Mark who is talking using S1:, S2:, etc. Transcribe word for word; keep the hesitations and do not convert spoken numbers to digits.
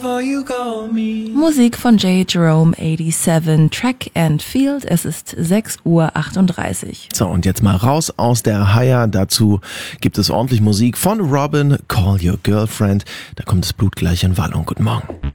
S1: Musik von J. Jerome siebenundachtzig, Track and Field. Es ist sechs Uhr achtunddreißig.
S2: So, und jetzt mal raus aus der Haier. Dazu gibt es ordentlich Musik von Robin, Call Your Girlfriend. Da kommt das Blut gleich in Wallung. Guten Morgen.